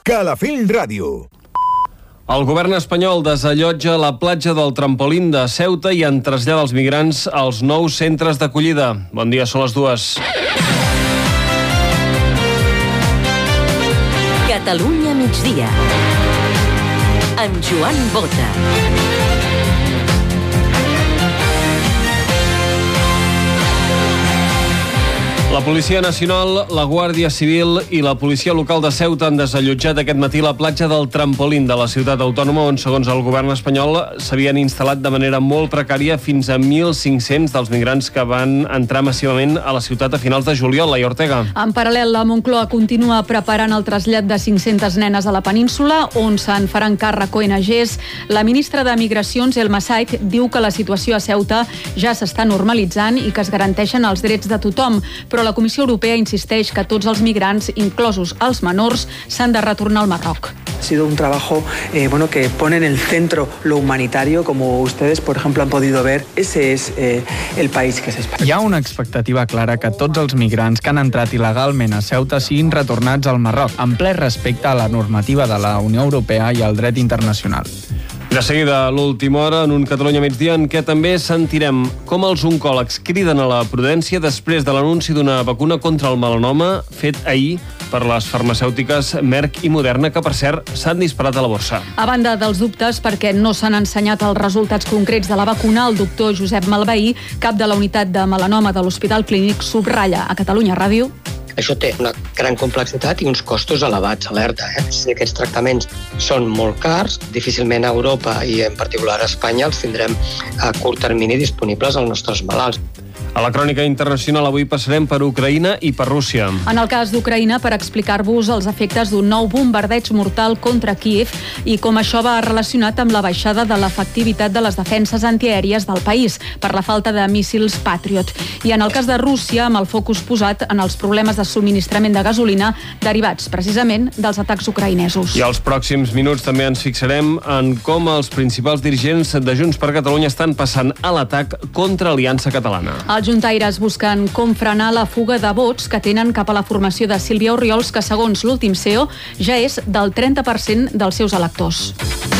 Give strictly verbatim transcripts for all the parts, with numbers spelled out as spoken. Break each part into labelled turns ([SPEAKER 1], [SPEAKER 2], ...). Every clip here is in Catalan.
[SPEAKER 1] Calafell Ràdio.
[SPEAKER 2] El govern espanyol desallotja la platja del Trampolín de Ceuta i en trasllada els migrants als nous centres d'acollida. Bon dia, són les dues.
[SPEAKER 3] Catalunya migdia. Amb Joan Bota.
[SPEAKER 2] La Policia Nacional, la Guàrdia Civil i la Policia Local de Ceuta han desallotjat aquest matí la platja del Trampolín de la ciutat autònoma, on, segons el govern espanyol, s'havien instal·lat de manera molt precària fins a mil cinc-cents dels migrants que van entrar massivament a la ciutat a finals de juliol. Laia Ortega.
[SPEAKER 4] En paral·lel, la Moncloa continua preparant el trasllat de cinc-centes nenes a la península, on se'n faran càrrec O N Ges. La ministra de Migracions, Elma Saik, diu que la situació a Ceuta ja s'està normalitzant i que es garanteixen els drets de tothom, però la Comissió Europea insisteix que tots els migrants, inclosos els menors, s'han de retornar al Marroc.
[SPEAKER 5] Ha sido un trabajo eh, bueno, que pone en el centro lo humanitario, como ustedes, por ejemplo, han podido ver. Ese es eh, el país que es España.
[SPEAKER 6] Hi ha una expectativa clara que tots els migrants que han entrat il·legalment a Ceuta siguin retornats al Marroc, en ple respecte a la normativa de la Unió Europea i al dret internacional.
[SPEAKER 2] De seguida, l'última hora, en un Catalunya migdia, en què també sentirem com els oncòlegs criden a la prudència després de l'anunci d'una vacuna contra el melanoma fet ahir per les farmacèutiques Merck i Moderna, que, per cert, s'han disparat a la borsa.
[SPEAKER 4] A banda dels dubtes perquè no s'han ensenyat els resultats concrets de la vacuna, el doctor Josep Malveí, cap de la unitat de melanoma de l'Hospital Clínic, subratlla a Catalunya Ràdio.
[SPEAKER 7] Això té una gran complexitat i uns costos elevats, alerta. Eh? Si aquests tractaments són molt cars, difícilment a Europa i en particular a Espanya els tindrem a curt termini disponibles als nostres malalts.
[SPEAKER 2] A la crònica internacional avui passarem per Ucraïna i per Rússia.
[SPEAKER 4] En el cas d'Ucraïna, per explicar-vos els efectes d'un nou bombardeig mortal contra Kíev i com això va relacionat amb la baixada de l'efectivitat de les defenses antiaèries del país per la falta de míssils Patriot. I en el cas de Rússia, amb el focus posat en els problemes de subministrament de gasolina derivats precisament dels atacs ucraïnesos.
[SPEAKER 2] I als pròxims minuts també ens fixarem en com els principals dirigents de Junts per Catalunya estan passant a l'atac contra Aliança Catalana.
[SPEAKER 4] Els juntaires busquen com frenar la fuga de vots que tenen cap a la formació de Sílvia Orriols, que segons l'últim C E O ja és del trenta per cent dels seus electors.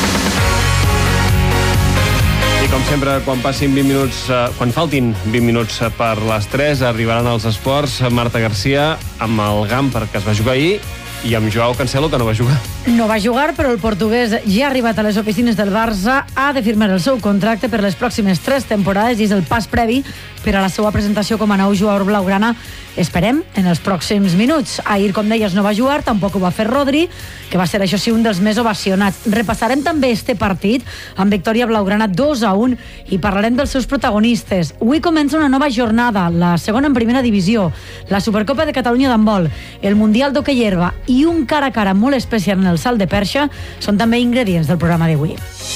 [SPEAKER 2] I com sempre, quan passin vint minuts, eh, quan faltin vint minuts per les tres, arribaran els esports. Marta Garcia amb el G A M, perquè es va jugar ahir, i amb Joao Cancelo, que no va jugar.
[SPEAKER 8] No va jugar, però el portuguès ja ha arribat a les oficines del Barça, ha de firmar el seu contracte per les pròximes tres temporades i és el pas previ per a la seva presentació com a nou jugador blaugrana. Esperem en els pròxims minuts. Ahir, com deies, no va jugar, tampoc ho va fer Rodri, que va ser, això sí, un dels més ovacionats. Repassarem també este partit amb victòria blaugrana dos a un i parlarem dels seus protagonistes. Avui comença una nova jornada, la segona en primera divisió, la Supercopa de Catalunya d'handbol, el Mundial d'hoquei herba i un cara a cara molt especial en el salt de perxa són també ingredients del programa d'avui.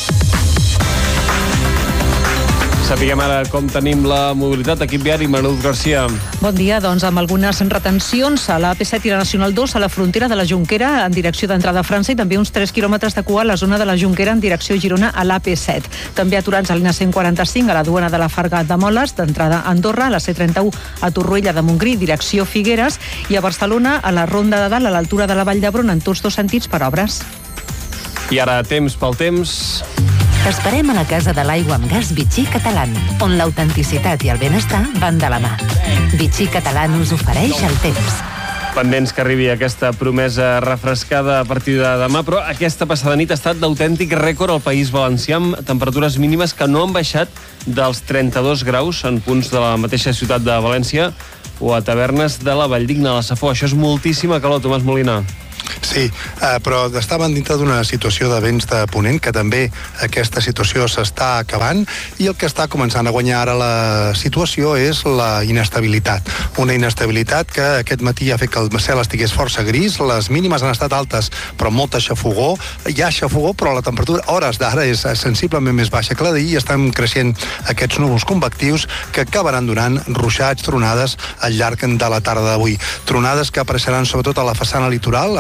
[SPEAKER 2] Sapiguem ara com tenim la mobilitat. Equip viari, Manoluz Garcia.
[SPEAKER 9] Bon dia, doncs amb algunes retencions a la A P set i la Nacional dos a la frontera de la Jonquera en direcció d'entrada a França i també uns tres quilòmetres de cua a la zona de la Jonquera en direcció a Girona a l'A P set. També aturats a l'I cent quaranta-cinc a la duana de la Farga de Moles, d'entrada a Andorra, a la C trenta-u a Torroella de Montgrí, direcció Figueres, i a Barcelona a la Ronda de Dalt a l'altura de la Vall d'Hebron en tots dos sentits per obres.
[SPEAKER 2] I ara, temps pel temps.
[SPEAKER 3] T'esperem a la Casa de l'Aigua amb Gas Vichy Catalán, on l'autenticitat i el benestar van de la mà. Vichy Catalán us ofereix el temps.
[SPEAKER 2] Pendents que arribi aquesta promesa refrescada a partir de demà, però aquesta passada nit ha estat d'autèntic rècord al País Valencià, amb temperatures mínimes que no han baixat dels trenta-dos graus en punts de la mateixa ciutat de València o a tavernes de la Valldigna, a la Safor. Això és moltíssima calor, Tomàs Molina.
[SPEAKER 10] Sí, eh, però estaven dintre d'una situació de vents de ponent, que també aquesta situació s'està acabant, i el que està començant a guanyar ara la situació és la inestabilitat. Una inestabilitat que aquest matí ha fet que el cel estigués força gris, les mínimes han estat altes, però molta xafogó. Hi ha xafogó, però la temperatura a hores d'ara és sensiblement més baixa que la d'ahir i estan creixent aquests núvols convectius que acabaran donant ruixats, tronades al llarg de la tarda d'avui. Tronades que apareixeran sobretot a la façana litoral, a les Terres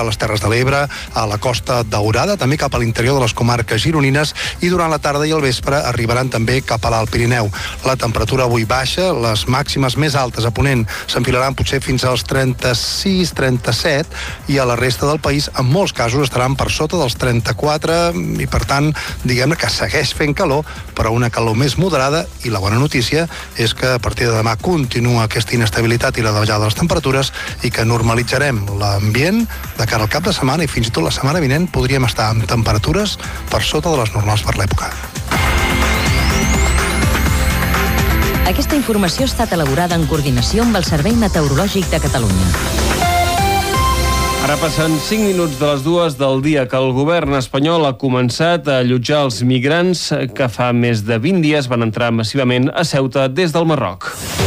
[SPEAKER 10] Terres de l'Ebre, a la Costa Daurada, també cap a l'interior de les comarques gironines, i durant la tarda i el vespre arribaran també cap a l'Alt Pirineu. La temperatura avui baixa, les màximes més altes a Ponent s'enfilaran potser fins als trenta-sis trenta-set, i a la resta del país en molts casos estaran per sota dels trenta-quatre, i per tant, diguem-ne que segueix fent calor, però una calor més moderada, i la bona notícia és que a partir de demà continua aquesta inestabilitat i la davallada de les temperatures, i que normalitzarem l'ambient de cara al cap de setmana, i fins i tot la setmana vinent podríem estar amb temperatures per sota de les normals per l'època.
[SPEAKER 1] Aquesta informació ha estat elaborada en coordinació amb el Servei Meteorològic de Catalunya.
[SPEAKER 2] Ara passen cinc minuts de les dues del dia que el govern espanyol ha començat a allotjar els migrants que fa més de vint dies van entrar massivament a Ceuta des del Marroc.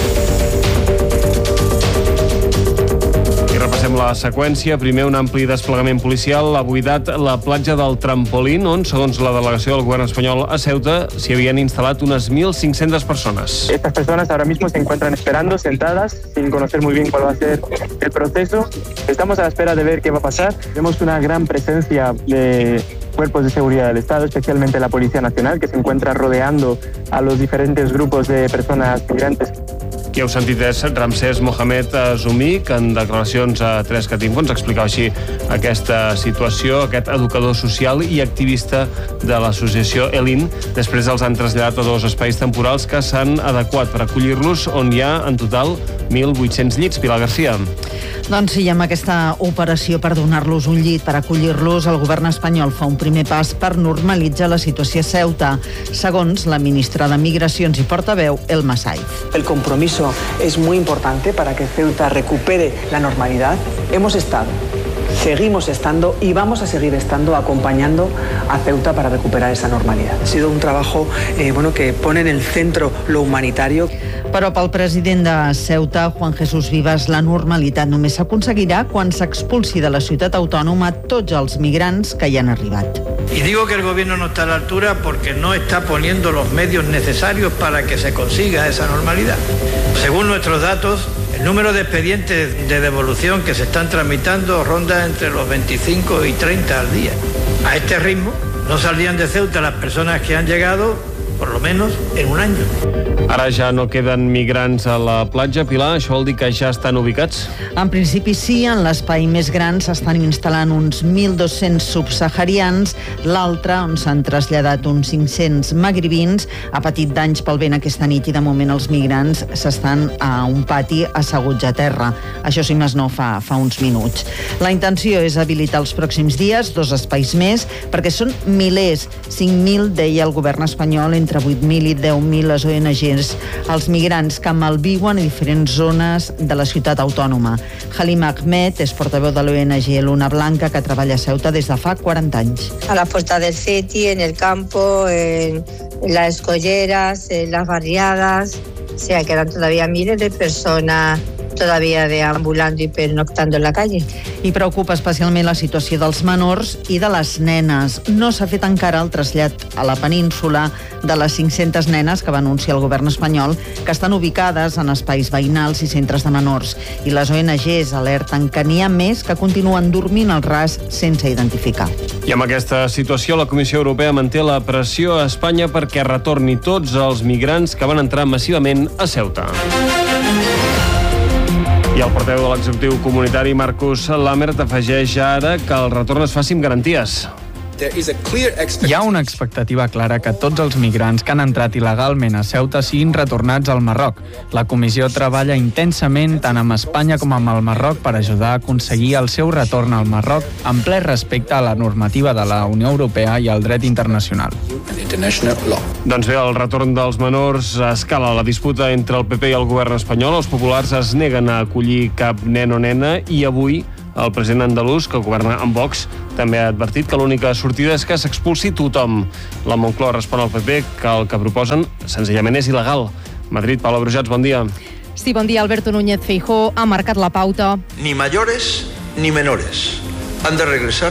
[SPEAKER 2] I repassem la seqüència. Primer, un ampli desplegament policial ha buidat la platja del Trampolín, on, segons la delegació del govern espanyol a Ceuta, s'hi havien instal·lat unes mil cinc-centes persones.
[SPEAKER 11] Estas personas ahora mismo se encuentran esperando, sentadas, sin conocer muy bien cuál va a ser el proceso. Estamos a la espera de ver qué va a pasar. Vemos una gran presencia de cuerpos de seguridad del Estado, especialmente la Policía Nacional, que se encuentra rodeando a los diferentes grupos de personas migrantes.
[SPEAKER 2] Qui heu sentit és Ramsès Mohamed Zoumi, que en declaracions a Tres Catinfo ens explicava així aquesta situació, aquest educador social i activista de l'associació Elin. Després els han traslladat a dos espais temporals que s'han adequat per acollir-los, on hi ha en total mil vuit-cents llits. Pilar García.
[SPEAKER 12] Doncs sí, amb aquesta operació per donar-los un llit, per acollir-los, el govern espanyol fa un primer pas per normalitzar la situació a Ceuta, segons la ministra de Migracions i portaveu, Elma Saiz.
[SPEAKER 5] El compromiso es muy importante para que Ceuta recupere la normalidad. Hemos estado, seguimos estando y vamos a seguir estando acompañando a Ceuta para recuperar esa normalidad. Ha sido un trabajo eh, bueno, que pone en el centro lo humanitario.
[SPEAKER 12] Però pel president de Ceuta, Juan Jesús Vivas, la normalitat només s'aconseguirà quan s'expulsi de la ciutat autònoma tots els migrants que hi han arribat.
[SPEAKER 13] Y digo que el gobierno no está a la altura porque no está poniendo los medios necesarios para que se consiga esa normalidad. Según nuestros datos, el número de expedientes de devolución que se están tramitando ronda entre los veinticinco y treinta al día. A este ritmo, no saldrían de Ceuta las personas que han llegado, por lo menos, en un año.
[SPEAKER 2] Ara ja no queden migrants a la platja. Pilar, això vol dir que ja estan ubicats?
[SPEAKER 12] En principi sí, en l'espai més gran s'estan instal·lant uns mil dos-cents subsaharians, l'altre, on s'han traslladat uns cinc-cents magribins, ha patit danys pel vent aquesta nit i de moment els migrants s'estan a un pati asseguts a terra. Això sí, més no fa, fa uns minuts. La intenció és habilitar els pròxims dies dos espais més, perquè són milers, cinc mil, deia el govern espanyol, entre vuit mil i deu mil les O N Gs, els migrants que malviuen a diferents zones de la ciutat autònoma. Halim Ahmed és portaveu de l'O N G Luna Blanca, que treballa a Ceuta des de fa quaranta anys.
[SPEAKER 14] A la Puerta del Ceti, en el campo, en las colleras, en las barriadas, o sea, quedan todavía miles de personas todavía deambulando y pernoctando en la calle.
[SPEAKER 12] I preocupa especialment la situació dels menors i de les nenes. No s'ha fet encara el trasllat a la península de les cinc-centes nenes que va anunciar el govern espanyol, que estan ubicades en espais veïnals i centres de menors. I les O N Gs alerten que n'hi ha més que continuen dormint al ras sense identificar.
[SPEAKER 2] I amb aquesta situació, la Comissió Europea manté la pressió a Espanya perquè retorni tots els migrants que van entrar massivament a Ceuta. I el portaveu de l'executiu comunitari, Marcus Lammert, afegeix ara que el retorn es faci amb garanties.
[SPEAKER 6] Hi ha una expectativa clara que tots els migrants que han entrat il·legalment a Ceuta siguin retornats al Marroc. La comissió treballa intensament tant amb Espanya com amb el Marroc per ajudar a aconseguir el seu retorn al Marroc en ple respecte a la normativa de la Unió Europea i al dret internacional.
[SPEAKER 2] Doncs bé, el retorn dels menors escala la disputa entre el P P i el govern espanyol. Els populars es neguen a acollir cap nen o nena i avui el president andalús, que governa amb Vox, també ha advertit que l'única sortida és que s'expulsi tothom. La Moncloa respon al P P que el que proposen senzillament és il·legal. Madrid, Paula Brujats, bon dia.
[SPEAKER 15] Sí, bon dia. Alberto Núñez Feijóo ha marcat la pauta.
[SPEAKER 16] Ni mayores ni menores han de regresar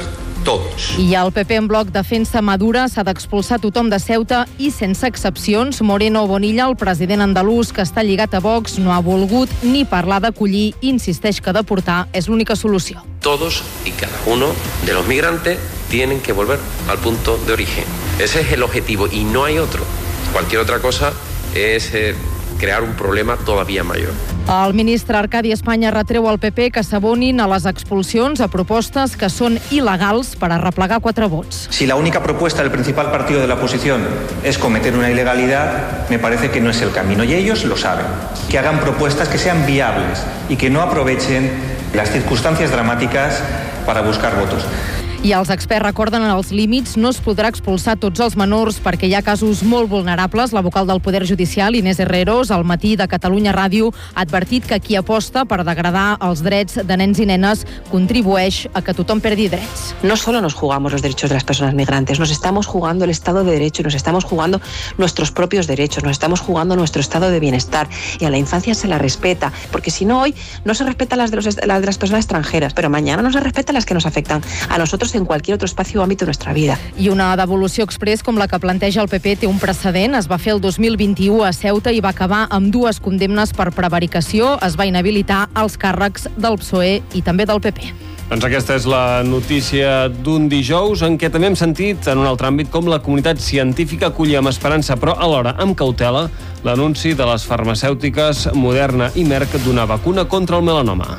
[SPEAKER 16] todos.
[SPEAKER 15] I el P P en bloc defensa Madura, s'ha d'expulsar tothom de Ceuta i sense excepcions. Moreno Bonilla, el president andalús que està lligat a Vox, no ha volgut ni parlar d'acollir i insisteix que deportar és l'única solució.
[SPEAKER 16] Todos y cada uno de los migrantes tienen que volver al punto de origen. Ese es el objetivo y no hay otro. Cualquier otra cosa es eh, crear un problema todavía mayor.
[SPEAKER 15] El ministre Arcadi Espanya retreu al P P que s'abonin a les expulsions a propostes que són il·legals per arreplegar quatre vots.
[SPEAKER 17] Si la única propuesta del principal partido de la oposición es cometer una ilegalidad, me parece que no es el camino, y ellos lo saben. Que hagan propuestas que sean viables y que no aprovechen las circunstancias dramáticas para buscar votos.
[SPEAKER 15] I els experts recorden els límits, no es podrà expulsar tots els menors perquè hi ha casos molt vulnerables. La vocal del Poder Judicial, Inés Herreros, al matí de Catalunya Ràdio, ha advertit que qui aposta per degradar els drets de nens i nenes contribueix a que tothom perdi drets.
[SPEAKER 18] No solo nos jugamos los derechos de las personas migrantes, nos estamos jugando el Estado de Derecho, nos estamos jugando nuestros propios derechos, nos estamos jugando nuestro estado de bienestar, y a la infancia se la respeta, porque si no, hoy no se respetan las de, los, las de las personas extranjeras, pero mañana no se respetan las que nos afectan a nosotros en cualquier otro espacio o ámbito de nuestra vida.
[SPEAKER 15] I una devolució express com la que planteja el P P té un precedent. Es va fer el dos mil vint-i-u a Ceuta i va acabar amb dues condemnes per prevaricació. Es va inhabilitar els càrrecs del P S O E i també del P P.
[SPEAKER 2] Doncs aquesta és la notícia d'un dijous en què també hem sentit en un altre àmbit com la comunitat científica acollia amb esperança, però alhora amb cautela, l'anunci de les farmacèutiques Moderna i Merck d'una vacuna contra el melanoma.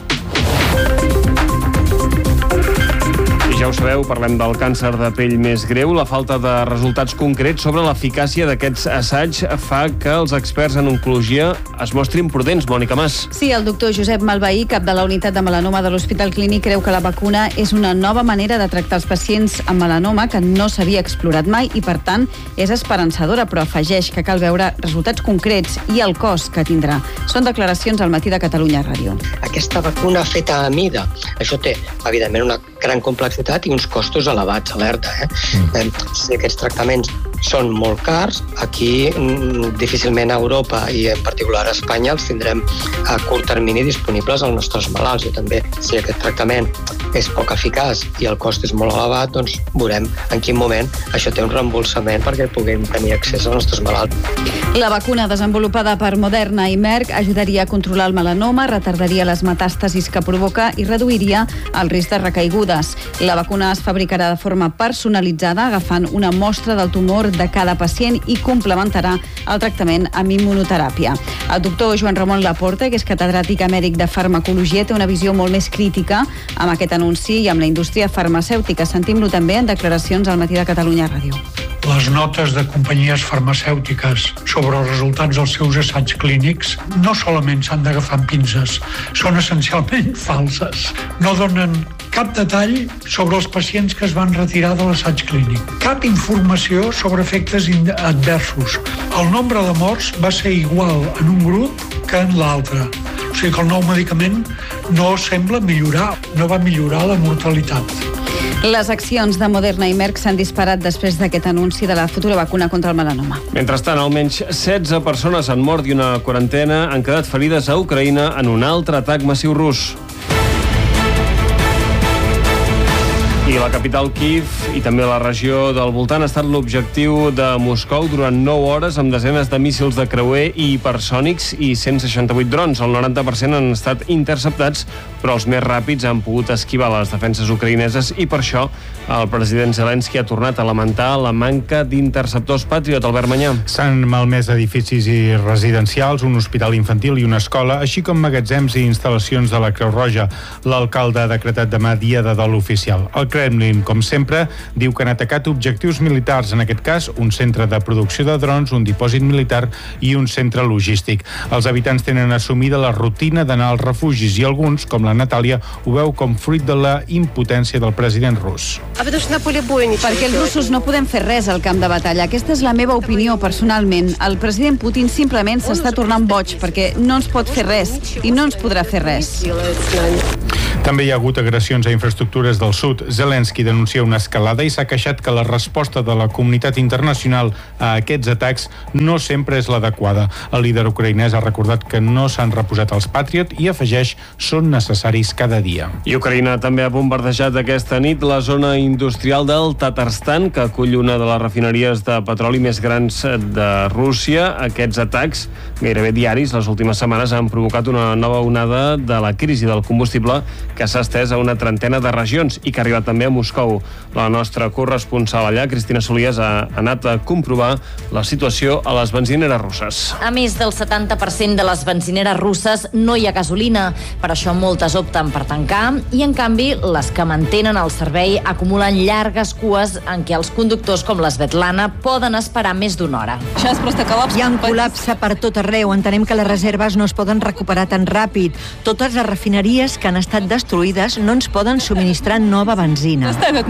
[SPEAKER 2] Ja ho sabeu, parlem del càncer de pell més greu. La falta de resultats concrets sobre l'eficàcia d'aquests assaigs fa que els experts en oncologia es mostrin prudents. Mònica Mas.
[SPEAKER 4] Sí, el doctor Josep Malveí, cap de la unitat de melanoma de l'Hospital Clínic, creu que la vacuna és una nova manera de tractar els pacients amb melanoma que no s'havia explorat mai i, per tant, és esperançadora, però afegeix que cal veure resultats concrets i el cost que tindrà. Són declaracions al matí de Catalunya Ràdio.
[SPEAKER 7] Aquesta vacuna feta a mida, això té, evidentment, una gran complexitat i uns costos elevats, alerta. Eh? Mm. Si aquests tractaments són molt cars, aquí difícilment a Europa i en particular a Espanya els tindrem a curt termini disponibles als nostres malalts. I també, si aquest tractament és poc eficaç i el cost és molt elevat, doncs veurem en quin moment això té un reembolsament perquè puguem tenir accés als nostres malalts.
[SPEAKER 4] La vacuna desenvolupada per Moderna i Merck ajudaria a controlar el melanoma, retardaria les metàstasis que provoca i reduiria el risc de recaigudes. La vacuna es fabricarà de forma personalitzada, agafant una mostra del tumor de cada pacient i complementarà el tractament amb immunoteràpia. El doctor Joan Ramon Laporta, que és catedràtic emèric de farmacologia, té una visió molt més crítica amb aquest anunci i amb la indústria farmacèutica. Sentim-lo també en declaracions al matí de Catalunya Ràdio.
[SPEAKER 19] Les notes de companyies farmacèutiques sobre els resultats dels seus assaigs clínics no solament s'han d'agafar amb pinces, són essencialment falses. No donen cap detall sobre els pacients que es van retirar de l'assaig clínic. Cap informació sobre efectes adversos. El nombre de morts va ser igual en un grup que en l'altre. O sigui que el nou medicament no sembla millorar, no va millorar la mortalitat.
[SPEAKER 4] Les accions de Moderna i Merck s'han disparat després d'aquest anunci de la futura vacuna contra el melanoma.
[SPEAKER 2] Mentrestant, almenys setze persones han mort i una quarantena han quedat ferides a Ucraïna en un altre atac massiu rus. I la capital, Kíev, i també la regió del voltant ha estat l'objectiu de Moscou durant nou hores amb desenes de míssils de creuer i hipersònics i cent seixanta-vuit drons. El noranta per cent han estat interceptats, però els més ràpids han pogut esquivar les defenses ucraïneses i per això el president Zelensky ha tornat a lamentar la manca d'interceptors Patriot. Albert Manyà.
[SPEAKER 20] S'han malmès edificis i residencials, un hospital infantil i una escola, així com magatzems i instal·lacions de la Creu Roja. L'alcalde ha decretat demà dia de dol oficial. El Kremlin, com sempre, diu que han atacat objectius militars, en aquest cas un centre de producció de drons, un dipòsit militar i un centre logístic. Els habitants tenen assumida la rutina d'anar als refugis i alguns, com la Natàlia, ho veu com fruit de la impotència del president rus.
[SPEAKER 4] Perquè els russos no podem fer res al camp de batalla. Aquesta és la meva opinió personalment. El president Putin simplement s'està tornant boig perquè no ens pot fer res i no ens podrà fer res.
[SPEAKER 20] També hi ha hagut agressions a infraestructures del sud. Zelensky denuncia una escalada i s'ha queixat que la resposta de la comunitat internacional a aquests atacs no sempre és l'adequada. El líder ucraïnès ha recordat que no s'han reposat els Patriot i afegeix són necessaris cada dia.
[SPEAKER 2] I Ucraïna també ha bombardejat aquesta nit la zona industrial del Tatarstan, que acull una de les refineries de petroli més grans de Rússia. Aquests atacs, gairebé diaris, les últimes setmanes han provocat una nova onada de la crisi del combustible que s'ha estès a una trentena de regions i que ha arribat també a Moscou. La nostra corresponsal allà, Cristina Solies, ha anat a comprovar la situació a les benzineres russes.
[SPEAKER 1] A més del setanta per cent de les benzineres russes no hi ha gasolina. Per això moltes opten per tancar i, en canvi, les que mantenen el servei acumulen llargues cues en què els conductors com l'Svetlana poden esperar més d'una hora.
[SPEAKER 21] Hi ha un col·lapse per tot arreu. Entenem que les reserves no es poden recuperar tan ràpid. Totes les refineries que han estat destruïdes no ens poden subministrar nova benzina.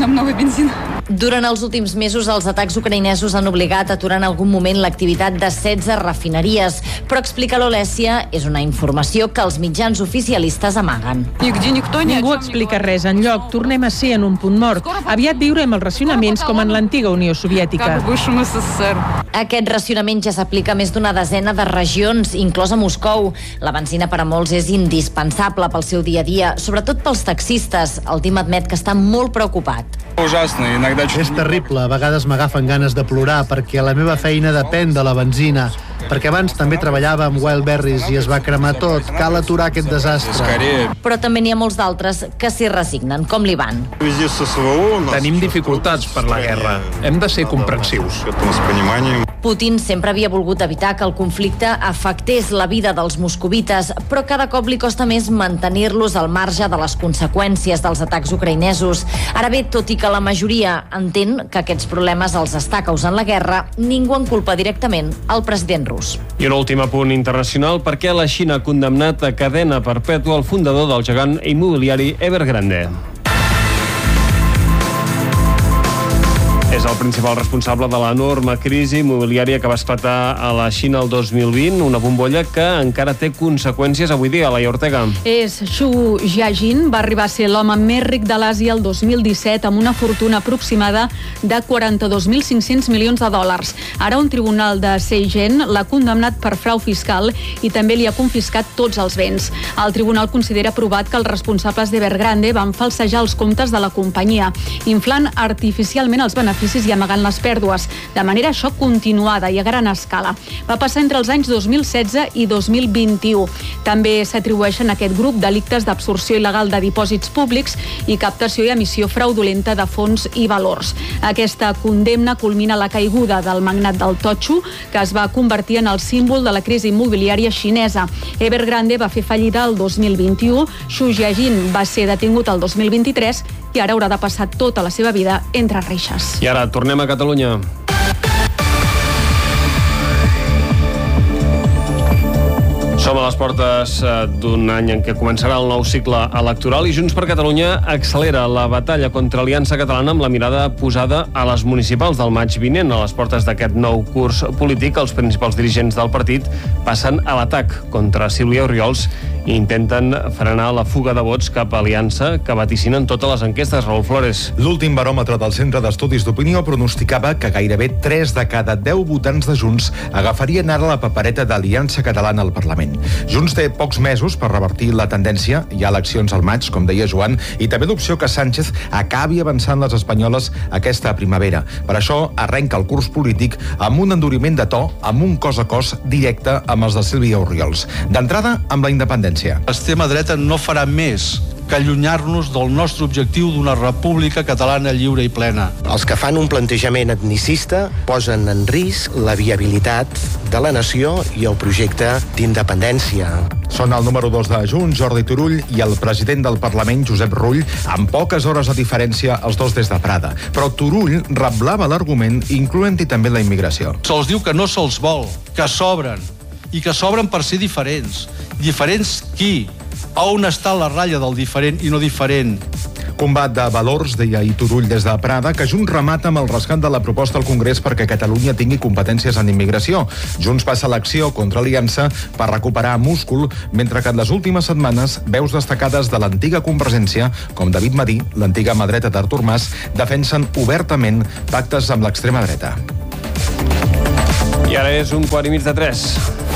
[SPEAKER 1] Durant els últims mesos, els atacs ucraïnesos han obligat a aturar en algun moment l'activitat de setze refineries, però, explica l'Olèsia, és una informació que els mitjans oficialistes amaguen.
[SPEAKER 9] Ningú explica res enlloc. Tornem a ser en un punt mort. Aviat viurem els racionaments com en l'antiga Unió Soviètica.
[SPEAKER 1] Aquest racionament ja s'aplica a més d'una desena de regions, inclosa Moscou. La benzina per a molts és indispensable pel seu dia a dia, sobretot pels taxistes. El Tim admet que està molt preocupat.
[SPEAKER 22] És terrible, a vegades m'agafen ganes de plorar perquè la meva feina depèn de la benzina, perquè abans també treballava amb Wildberries i es va cremar tot. Cal aturar aquest desastre.
[SPEAKER 1] Però també n'hi ha molts d'altres que s'hi resignen, com l'Ivan.
[SPEAKER 23] Tenim dificultats per la guerra. Hem de ser comprensius.
[SPEAKER 1] Putin sempre havia volgut evitar que el conflicte afectés la vida dels moscovites, però cada cop li costa més mantenir-los al marge de les conseqüències dels atacs ucraïnesos. Ara bé, tot i que la majoria entén que aquests problemes els està causant la guerra, ningú en culpa directament el president rus.
[SPEAKER 2] I un últim apunt internacional, perquè la Xina ha condemnat a cadena perpètua el fundador del gegant immobiliari Evergrande. És el principal responsable de l'enorme crisi immobiliària que va esclatar a la Xina el dos mil vint, una bombolla que encara té conseqüències avui dia. Laia Ortega.
[SPEAKER 4] És Xu Jiajin, va arribar a ser l'home més ric de l'Àsia el dos mil disset amb una fortuna aproximada de quaranta-dos mil cinc-cents milions de dòlars. Ara un tribunal de Shenzhen l'ha condemnat per frau fiscal i també li ha confiscat tots els béns. El tribunal considera provat que els responsables d'Evergrande van falsejar els comptes de la companyia, inflant artificialment els beneficis i amagant les pèrdues, de manera això continuada i a gran escala. Va passar entre els anys dos mil setze i dos mil vint-i-u. També s'atribueixen a aquest grup delictes d'absorció il·legal de dipòsits públics i captació i emissió fraudulenta de fons i valors. Aquesta condemna culmina la caiguda del magnat del totxo, que es va convertir en el símbol de la crisi immobiliària xinesa. Evergrande va fer fallida el dos mil vint-i-u, Xu Jiajin va ser detingut el dos mil vint-i-tres i ara haurà de passar tota la seva vida entre reixes.
[SPEAKER 2] I ara tornem a Catalunya. Som a les portes d'un any en què començarà el nou cicle electoral i Junts per Catalunya accelera la batalla contra Aliança Catalana amb la mirada posada a les municipals del maig vinent. A les portes d'aquest nou curs polític, els principals dirigents del partit passen a l'atac contra Sílvia Oriols i intenten frenar la fuga de vots cap a Aliança que vaticinen totes les enquestes. Raül Flores.
[SPEAKER 24] L'últim baròmetre del Centre d'Estudis d'Opinió pronosticava que gairebé tres de cada deu votants de Junts agafarien ara la papereta d'Aliança Catalana al Parlament. Junts té pocs mesos per revertir la tendència. Hi ha eleccions al maig, com deia Joan, i també l'opció que Sánchez acabi avançant les espanyoles aquesta primavera. Per això arrenca el curs polític amb un enduriment de to, amb un cos a cos directe amb els de Sílvia Oriols. D'entrada, amb la independència.
[SPEAKER 25] L'extrema dreta no farà més que allunyar-nos del nostre objectiu d'una república catalana lliure i plena.
[SPEAKER 26] Els que fan un plantejament etnicista posen en risc la viabilitat de la nació i el projecte d'independència.
[SPEAKER 24] Són el número dos de Junts, Jordi Turull, i el president del Parlament, Josep Rull, amb poques hores de diferència, els dos des de Prada. Però Turull reblava l'argument, incloent-hi també la immigració.
[SPEAKER 25] Se'ls diu que no se'ls vol, que sobren, i que sobren per ser diferents. Diferents qui? A on està la ratlla del diferent i no diferent?
[SPEAKER 24] Combat de valors, deia i Turull des de Prada, que Junts remata amb el rescat de la proposta al Congrés perquè Catalunya tingui competències en immigració. Junts passa l'acció contra Aliança per recuperar múscul, mentre que en les últimes setmanes veus destacades de l'antiga Convergència, com David Madí, l'antiga mà dreta d'Artur Mas, defensen obertament pactes amb l'extrema dreta.
[SPEAKER 2] I ara és un quart i mig de tres.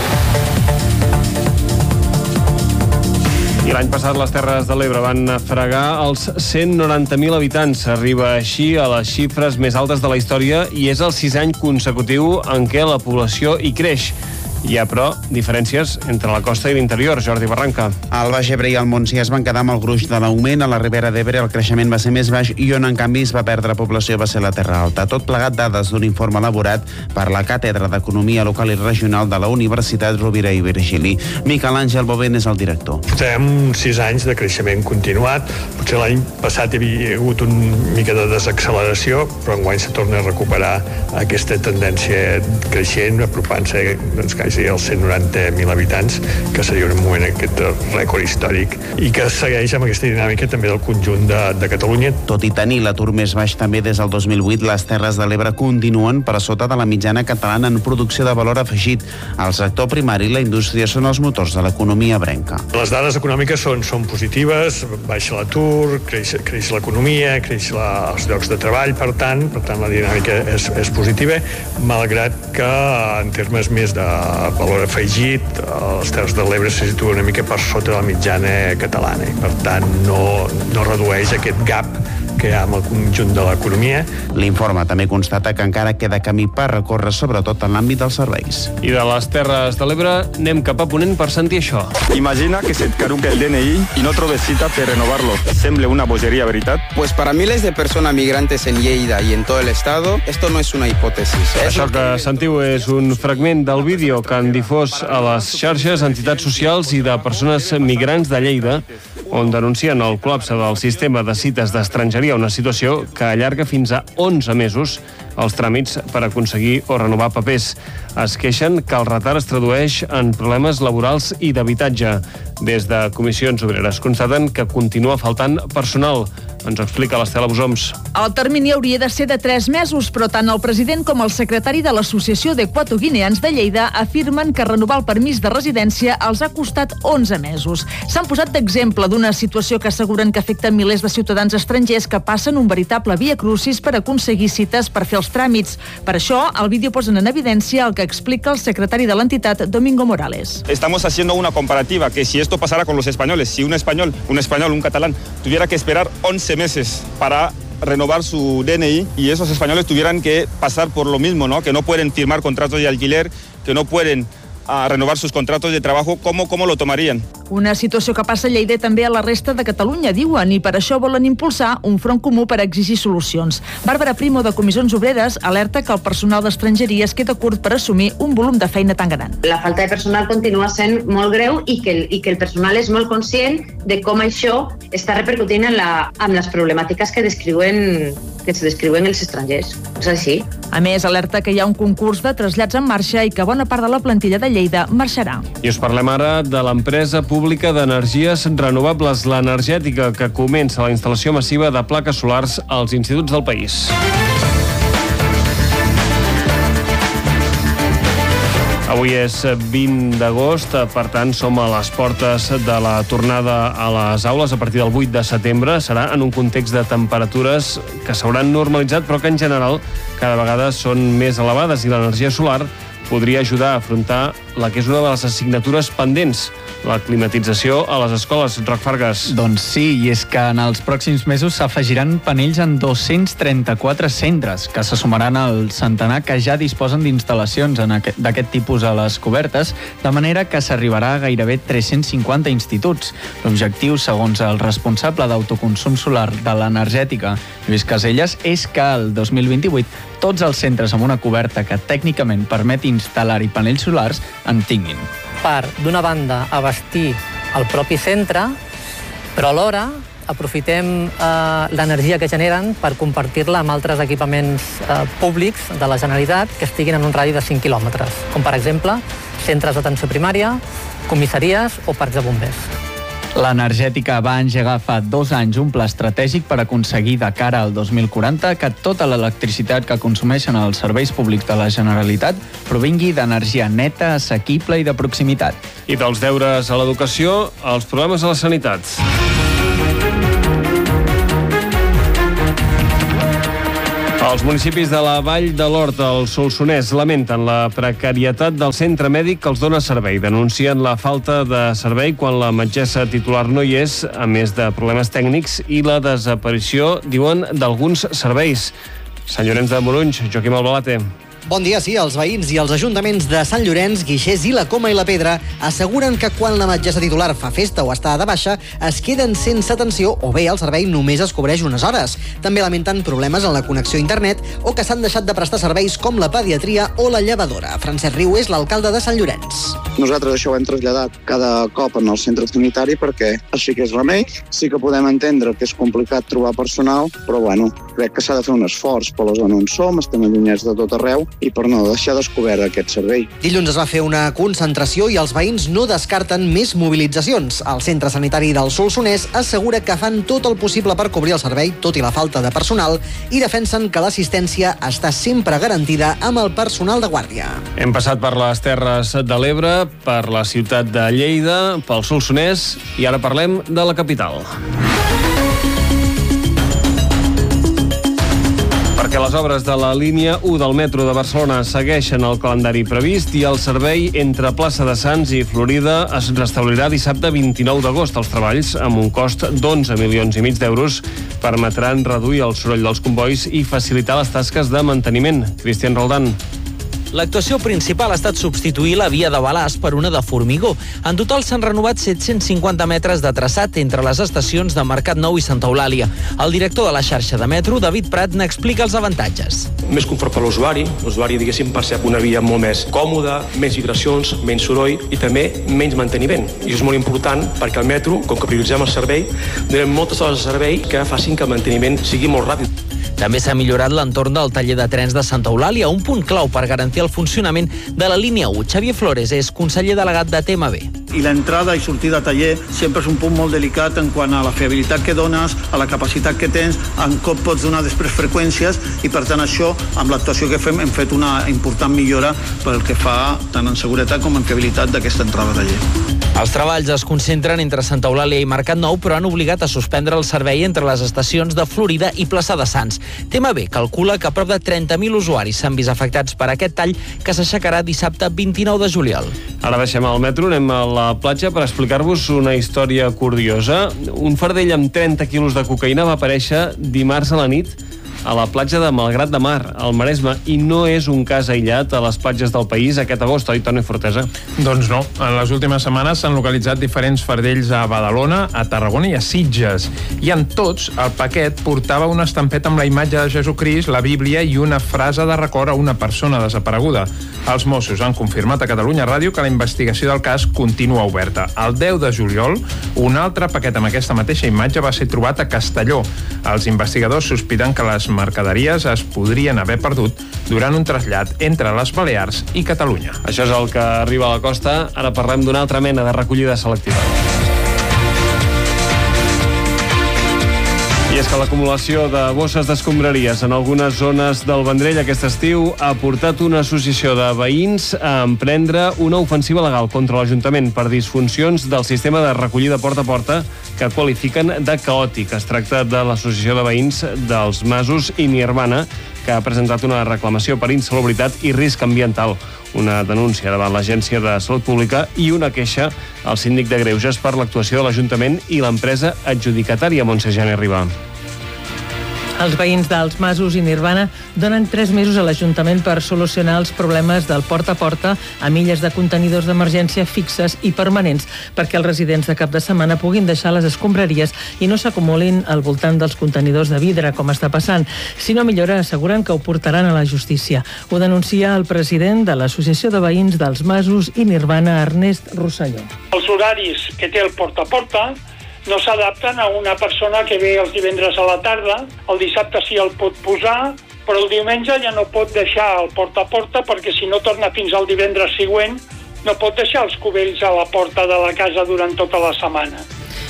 [SPEAKER 2] I l'any passat les Terres de l'Ebre van fregar els cent noranta mil habitants. Arriba així a les xifres més altes de la història i és el sisè any consecutiu en què la població hi creix. Hi ha, però, diferències entre la costa i l'interior. Jordi Barranca.
[SPEAKER 3] Al Baix Ebre i al Montsià es van quedar amb el gruix de l'augment. A la Ribera d'Ebre el creixement va ser més baix i on, en canvi, es va perdre població va ser la Terra Alta. Tot plegat dades d'un informe elaborat per la Càtedra d'Economia Local i Regional de la Universitat Rovira i Virgili. Miquel Àngel Bovent és el director.
[SPEAKER 5] Portem sis anys de creixement continuat. Potser l'any passat hi havia hagut una mica de desacceleració, però enguany se torna a recuperar aquesta tendència creixent, apropant-se doncs, quasi als cent noranta mil habitants, que seria un moment aquest rècord històric i que segueix amb aquesta dinàmica també del conjunt de, de Catalunya.
[SPEAKER 3] Tot i tenir l'atur més baix també des del dos mil vuit, les Terres de l'Ebre continuen per sota de la mitjana catalana en producció de valor afegit. El sector primari i la indústria són els motors de l'economia ebrenca.
[SPEAKER 5] Les dades econòmiques són, són positives, baixa l'atur, creix, creix l'economia, creix la, els llocs de treball, per tant, per tant la dinàmica és, és positiva, malgrat que en termes més de valor afegit, les Terres de l'Ebre se situa una mica per sota de la mitjana catalana i, per tant, no, no redueix aquest gap que hi ha amb el conjunt de l'economia.
[SPEAKER 3] L'informe també constata que encara queda camí per recórrer, sobretot en l'àmbit dels serveis.
[SPEAKER 2] I de les Terres de l'Ebre anem cap a Ponent per sentir això.
[SPEAKER 8] Imagina que se't caduca el D N I y no trobes cita per renovarlo. Sembla una bogería, ¿verdad?
[SPEAKER 10] Pues para miles de personas migrantes en Lleida y en todo el estado, esto no es una hipótesis.
[SPEAKER 2] Això que sentiu és un fragment del vídeo que han difós a les xarxes entitats socials i de persones migrants de Lleida, on denuncien el col·lapse del sistema de cites d'estrangeria, una situació que allarga fins a onze mesos els tràmits per aconseguir o renovar papers. Es queixen que el retard es tradueix en problemes laborals i d'habitatge. Des de Comissions Obreres constaten que continua faltant personal. Ens ho explica l'Estela Bosoms.
[SPEAKER 11] El termini hauria de ser de tres mesos, però tant el president com el secretari de l'Associació d'Equatoguineans de Lleida afirmen que renovar el permís de residència els ha costat onze mesos. S'han posat d'exemple d'una situació que asseguren que afecta milers de ciutadans estrangers que passen un veritable via crucis per aconseguir cites per fer els tràmits. Per això, al vídeo posen en evidència el que explica el secretari de l'entitat, Domingo Morales.
[SPEAKER 8] Estamos haciendo una comparativa, que si esto pasara con los españoles, si un español, un español, un catalán, tuviera que esperar once meses para renovar su D N I y esos españoles tuvieran que pasar por lo mismo, ¿no? Que no pueden firmar contratos de alquiler, que no pueden a renovar sus contratos de trabajo, ¿cómo, cómo lo tomarían?
[SPEAKER 11] Una situació que passa a Lleida i també a la resta de Catalunya, diuen, i per això volen impulsar un front comú per exigir solucions. Bàrbara Primo, de Comissions Obreres, alerta que el personal d'estrangeria es queda curt per assumir un volum de feina tan gran.
[SPEAKER 13] La falta de personal continua sent molt greu i que el, i que el personal és molt conscient de com això està repercutint en, la, en les problemàtiques que descriuen que es descriuen els estrangers. És així.
[SPEAKER 11] A més, alerta que hi ha un concurs de trasllats en marxa i que bona part de la plantilla de Lleida marxarà.
[SPEAKER 2] I us parlem ara de l'empresa pública d'energies renovables, l'Energètica, que comença la instal·lació massiva de plaques solars als instituts del país. Avui és vint d'agost, per tant som a les portes de la tornada a les aules a partir del vuit de setembre. Serà en un context de temperatures que s'hauran normalitzat, però que en general cada vegada són més elevades i l'energia solar podria ajudar a afrontar la que és una de les assignatures pendents, la climatització a les escoles. Roc Fargas.
[SPEAKER 6] Doncs sí, i és que en els pròxims mesos s'afegiran panells en dos-cents trenta-quatre centres, que se sumaran al centenar que ja disposen d'instal·lacions d'aquest tipus a les cobertes, de manera que s'arribarà a gairebé tres-cents cinquanta instituts. L'objectiu, segons el responsable d'autoconsum solar de l'Energètica, Lluís Caselles, és que el dos mil vint-i-vuit tots els centres amb una coberta que tècnicament permet instal·lar-hi panells solars en tinguin.
[SPEAKER 27] Per, d'una banda, abastir el propi centre, però alhora aprofitem eh, l'energia que generen per compartir-la amb altres equipaments eh, públics de la Generalitat que estiguin en un radi de cinc quilòmetres, com per exemple centres d'atenció primària, comissaries o parcs de bombers.
[SPEAKER 6] L'energètica va engegar fa dos anys un pla estratègic per aconseguir de cara al dos mil quaranta que tota l'electricitat que consumeixen els serveis públics de la Generalitat provingui d'energia neta, assequible i de proximitat.
[SPEAKER 2] I dels deures a l'educació, als problemes a la sanitat. Els municipis de la Vall de l'Horta, al Solsonès, lamenten la precarietat del centre mèdic que els dona servei. Denuncien la falta de servei quan la metgessa titular no hi és, a més de problemes tècnics i la desaparició, diuen, d'alguns serveis. Sant Llorenç de Morunys, Joaquim Albalate.
[SPEAKER 7] Bon dia, sí. Els veïns i els ajuntaments de Sant Llorenç, Guixers i la Coma i la Pedra asseguren que quan la metgessa titular fa festa o està de baixa, es queden sense atenció o bé el servei només es cobreix unes hores. També lamenten problemes en la connexió a internet o que s'han deixat de prestar serveis com la pediatria o la llevadora. Francesc Riu és l'alcalde de Sant Llorenç.
[SPEAKER 12] Nosaltres això ho hem traslladat cada cop en el centre sanitari perquè així que és remei. Sí que podem entendre que és complicat trobar personal, però bueno, crec que s'ha de fer un esforç per la zona on som, estem allunyats de tot arreu i per no deixar descobert aquest servei.
[SPEAKER 7] Dilluns es va fer una concentració i els veïns no descarten més mobilitzacions. El centre sanitari del Solsonès assegura que fan tot el possible per cobrir el servei, tot i la falta de personal, i defensen que l'assistència està sempre garantida amb el personal de guàrdia.
[SPEAKER 2] Hem passat per les Terres de l'Ebre, per la ciutat de Lleida, pel Solsonès, i ara parlem de la capital. Perquè les obres de la línia u del metro de Barcelona segueixen el calendari previst i el servei entre Plaça de Sants i Florida es restablirà dissabte vint-i-nou d'agost. Els treballs, amb un cost d'onze milions i mig d'euros, permetran reduir el soroll dels combois i facilitar les tasques de manteniment. Cristian Roldán.
[SPEAKER 14] L'actuació principal ha estat substituir la via de Balàs per una de formigó. En total s'han renovat set-cents cinquanta metres de traçat entre les estacions de Mercat Nou i Santa Eulàlia. El director de la xarxa de metro, David Prat, n'explica els avantatges.
[SPEAKER 15] Més confort per l'usuari. L'usuari, diguéssim, percep una via molt més còmoda, menys vibracions, menys soroll i també menys manteniment. I és molt important perquè el metro, com que prioritzem el servei, donem moltes hores de servei que facin que el manteniment sigui molt ràpid.
[SPEAKER 14] També s'ha millorat l'entorn del taller de trens de Santa Eulàlia, un punt clau per garantir el funcionament de la línia u. Xavier Flores és conseller delegat de T M B.
[SPEAKER 16] I l'entrada i sortida de taller sempre és un punt molt delicat en quant a la fiabilitat que dones, a la capacitat que tens, en com pots donar després freqüències, i per tant això, amb l'actuació que fem, hem fet una important millora pel que fa tant en seguretat com en fiabilitat d'aquesta entrada de taller.
[SPEAKER 14] Els treballs es concentren entre Santa Eulàlia i Mercat Nou, però han obligat a suspendre el servei entre les estacions de Florida i Plaça de Sants. T M B calcula que prop de trenta mil usuaris s'han vist afectats per aquest tall, que s'aixecarà dissabte vint-i-nou de juliol.
[SPEAKER 2] Ara deixem el metro, anem a la platja per explicar-vos una història curiosa. Un fardell amb trenta quilos de cocaïna va aparèixer dimarts a la nit a la platja de Malgrat de Mar, al Maresme, i no és un cas aïllat a les platges del país aquest agost, oi, Toni Fortesa?
[SPEAKER 23] Doncs no. En les últimes setmanes s'han localitzat diferents fardells a Badalona, a Tarragona i a Sitges. I en tots, el paquet portava una estampeta amb la imatge de Jesucrist, la Bíblia i una frase de record a una persona desapareguda. Els Mossos han confirmat a Catalunya Ràdio que la investigació del cas continua oberta. El deu de juliol, un altre paquet amb aquesta mateixa imatge va ser trobat a Castelló. Els investigadors sospiten que les mercaderies es podrien haver perdut durant un trasllat entre les Balears i Catalunya.
[SPEAKER 2] Això és el que arriba a la costa. Ara parlem d'una altra mena de recollida selectiva. I és que l'acumulació de bosses d'escombraries en algunes zones del Vendrell aquest estiu ha portat una associació de veïns a emprendre una ofensiva legal contra l'Ajuntament per disfuncions del sistema de recollida porta a porta que qualifiquen de caòtic. Es tracta de l'Associació de Veïns dels Masos i Nirvana, que ha presentat una reclamació per insalubritat i risc ambiental, una denúncia davant l'Agència de Salut Pública i una queixa al síndic de Greuges per l'actuació de l'Ajuntament i l'empresa adjudicatària, Montse Jane Ribà.
[SPEAKER 9] Els veïns dels Masos i Nirvana donen tres mesos a l'Ajuntament per solucionar els problemes del porta a porta amb illes de contenidors d'emergència fixes i permanents perquè els residents de cap de setmana puguin deixar les escombraries i no s'acumulin al voltant dels contenidors de vidre, com està passant. Si no millora, asseguren que ho portaran a la justícia. Ho denuncia el president de l'Associació de Veïns dels Masos i Nirvana, Ernest Rosselló.
[SPEAKER 19] Els horaris que té el porta a porta no s'adapten a una persona que ve els divendres a la tarda, el dissabte sí el pot posar, però el diumenge ja no pot deixar el porta a porta perquè si no torna fins al divendres següent no pot deixar els cubells a la porta de la casa durant tota la setmana.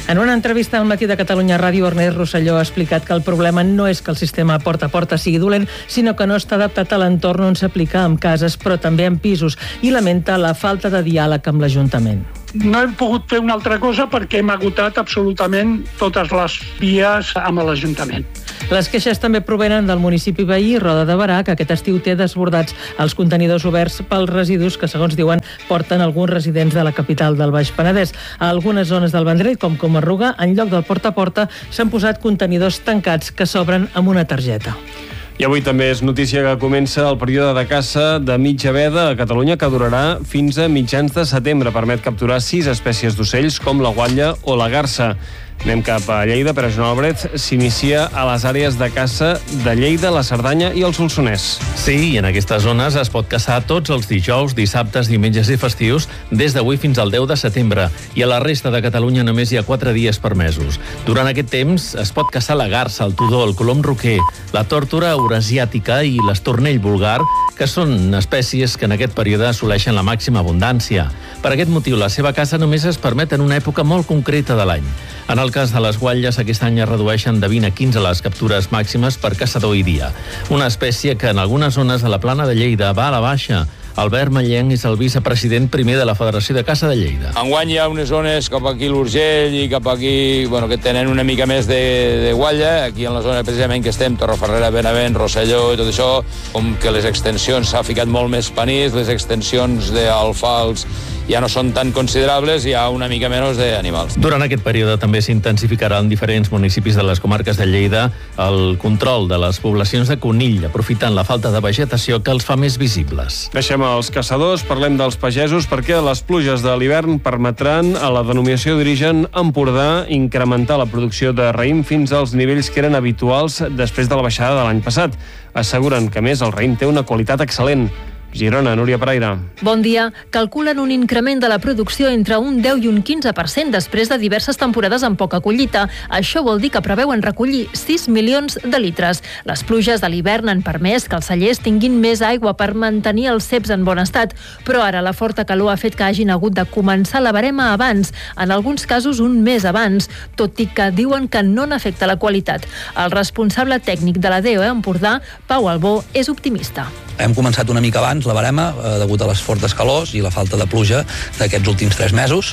[SPEAKER 9] En una entrevista al Matí de Catalunya Ràdio, Ernest Rosselló ha explicat que el problema no és que el sistema porta a porta sigui dolent, sinó que no està adaptat a l'entorn on s'aplica en cases, però també en pisos, i lamenta la falta de diàleg amb l'Ajuntament.
[SPEAKER 19] No hem pogut fer una altra cosa perquè hem agotat absolutament totes les vies amb l'Ajuntament.
[SPEAKER 9] Les queixes també provenen del municipi veí, Roda de Berà, que aquest estiu té desbordats els contenidors oberts pels residus que, segons diuen, porten alguns residents de la capital del Baix Penedès. A algunes zones del Vendrell, com Comarruga, en lloc del porta a porta, s'han posat contenidors tancats que s'obren amb una targeta.
[SPEAKER 2] I avui també és notícia que comença el període de caça de mitja veda a Catalunya, que durarà fins a mitjans de setembre. Permet capturar sis espècies d'ocells, com la guatlla o la garsa. Anem cap a Lleida, per a Joan Albret s'inicia a les àrees de caça de Lleida, la Cerdanya i el Solsonès.
[SPEAKER 1] Sí, i en aquestes zones es pot caçar tots els dijous, dissabtes, diumenges i festius des d'avui fins al deu de setembre, i a la resta de Catalunya només hi ha quatre dies permesos. Durant aquest temps es pot caçar la garsa, el tudó, el colom roquer, la tórtora eurasiàtica i l'estornell vulgar, que són espècies que en aquest període assoleixen la màxima abundància. Per aquest motiu, la seva caça només es permet en una època molt concreta de l'any. En el cas de les guatlles, aquest any es redueixen de vint a quinze les captures màximes per caçador i dia. Una espècie que en algunes zones de la plana de Lleida va a la baixa. Albert Mallenc és el vicepresident primer de la Federació de Caça de Lleida.
[SPEAKER 4] Enguany hi ha unes zones cap aquí l'Urgell i cap aquí, bueno, que tenen una mica més de, de guatlla. Aquí en la zona precisament que estem, Torreferrera, Benavent, Rosselló i tot això, com que les extensions s'ha ficat molt més panís, les extensions d'alfals ja no són tan considerables, hi ha una mica menys d'animals.
[SPEAKER 1] Durant aquest període també s'intensificarà en diferents municipis de les comarques de Lleida el control de les poblacions de conill, aprofitant la falta de vegetació que els fa més visibles.
[SPEAKER 2] Deixem els caçadors, parlem dels pagesos, perquè les pluges de l'hivern permetran a la denominació d'origen Empordà incrementar la producció de raïm fins als nivells que eren habituals després de la baixada de l'any passat. Asseguren que, a més, el raïm té una qualitat excel·lent. Girona, Núria Pereira.
[SPEAKER 17] Bon dia. Calculen un increment de la producció entre un deu i un quinze per cent després de diverses temporades amb poca collita. Això vol dir que preveuen recollir sis milions de litres. Les pluges de l'hivern han permès que els cellers tinguin més aigua per mantenir els ceps en bon estat, però ara la forta calor ha fet que hagin hagut de començar la barema abans, en alguns casos un mes abans, tot i que diuen que no n'afecta la qualitat. El responsable tècnic de la D O E Empordà, Pau Albó, és optimista.
[SPEAKER 18] Hem començat una mica abans la barema, eh, degut a les fortes calors i la falta de pluja d'aquests últims tres mesos,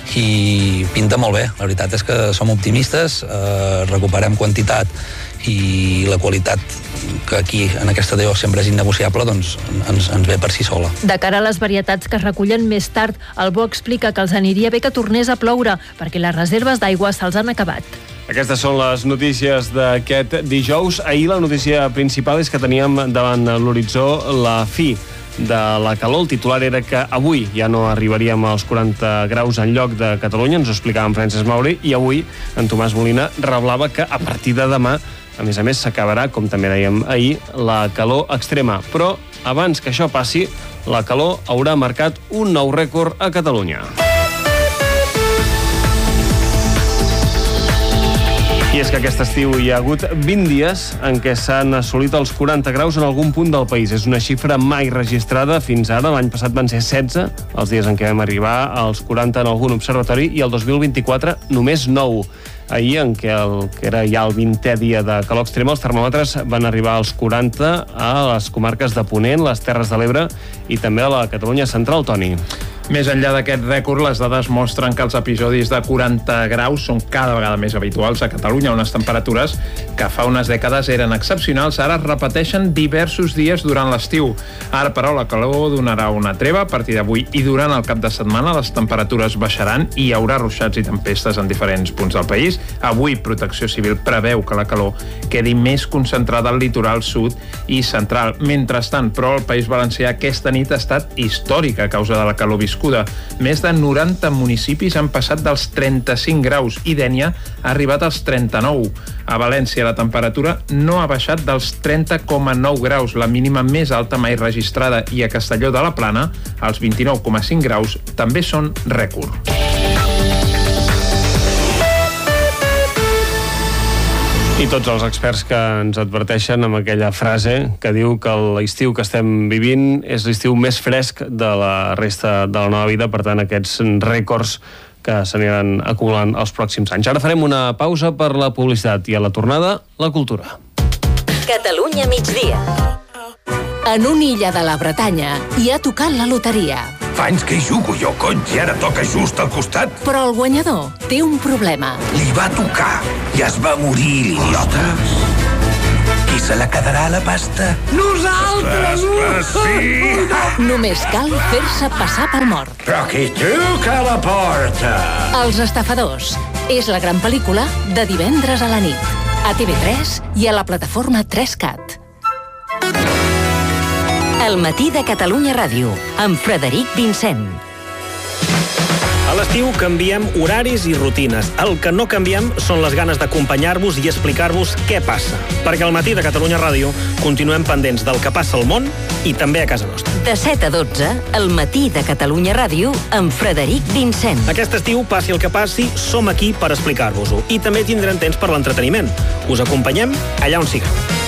[SPEAKER 18] i pinta molt bé. La veritat és que som optimistes, eh, recuperem quantitat i la qualitat, que aquí en aquesta D O sempre és innegociable, doncs ens, ens ve per si sola.
[SPEAKER 17] De cara a les varietats que es recullen més tard, el Bo explica que els aniria bé que tornés a ploure, perquè les reserves d'aigua se'ls han acabat.
[SPEAKER 2] Aquestes són les notícies d'aquest dijous. Ahir la notícia principal és que teníem davant l'horitzó la fi de la calor. El titular era que avui ja no arribaríem als quaranta graus en lloc de Catalunya, ens ho explicava en Francesc Mauri, i avui en Tomàs Molina reblava que a partir de demà, a més a més, s'acabarà, com també dèiem ahir, la calor extrema. Però abans que això passi, la calor haurà marcat un nou rècord a Catalunya. I és que aquest estiu hi ha hagut vint dies en què s'han assolit els quaranta graus en algun punt del país. És una xifra mai registrada fins ara. L'any passat van ser setze els dies en què vam arribar als quaranta en algun observatori, i el dos mil vint-i-quatre només nou. Ahir, en què, el, que era ja el vintè dia de calor extrema, els termòmetres van arribar als quaranta a les comarques de Ponent, les Terres de l'Ebre i també a la Catalunya central, Toni.
[SPEAKER 23] Més enllà d'aquest rècord, les dades mostren que els episodis de quaranta graus són cada vegada més habituals a Catalunya. Unes temperatures que fa unes dècades eren excepcionals, ara es repeteixen diversos dies durant l'estiu. Ara, però, la calor donarà una treva a partir d'avui, i durant el cap de setmana les temperatures baixaran i hi haurà ruixats i tempestes en diferents punts del país. Avui, Protecció Civil preveu que la calor quedi més concentrada al litoral sud i central. Mentrestant, però, el País Valencià aquesta nit ha estat històrica a causa de la calor viscuda. Més de noranta municipis han passat dels trenta-cinc graus i Dénia ha arribat als trenta-nou. A València la temperatura no ha baixat dels trenta coma nou graus, la mínima més alta mai registrada, i a Castelló de la Plana els vint-i-nou coma cinc graus també són rècord.
[SPEAKER 2] I tots els experts que ens adverteixen amb aquella frase que diu que l'estiu que estem vivint és l'estiu més fresc de la resta de la nova vida. Per tant, aquests rècords que s'aniran acumulant els pròxims anys. Ara farem una pausa per la publicitat i a la tornada, la cultura.
[SPEAKER 5] Catalunya migdia. En una illa de la Bretanya hi ha tocat la loteria.
[SPEAKER 20] Fa anys que hi jugo jo, cony, i ara toca just al costat.
[SPEAKER 5] Però el guanyador té un problema.
[SPEAKER 20] Li va tocar i es va morir, l'idiota. Qui se la quedarà a la pasta?
[SPEAKER 5] Nosaltres!
[SPEAKER 20] Ostres, sí!
[SPEAKER 5] Només cal fer-se passar pel mort.
[SPEAKER 20] Però qui truca a la porta?
[SPEAKER 5] Els estafadors. És la gran pel·lícula de divendres a la nit. A T V tres i a la plataforma tres cat. El matí de Catalunya Ràdio, amb Frederic Vincent.
[SPEAKER 21] A l'estiu canviem horaris i rutines. El que no canviem són les ganes d'acompanyar-vos i explicar-vos què passa. Perquè al matí de Catalunya Ràdio continuem pendents del que passa al món i també a casa nostra.
[SPEAKER 5] De set a dotze, el matí de Catalunya Ràdio, amb Frederic Vincent.
[SPEAKER 21] Aquest estiu, passi el que passi, som aquí per explicar-vos-ho. I també tindrem temps per l'entreteniment. Us acompanyem allà on sigueu.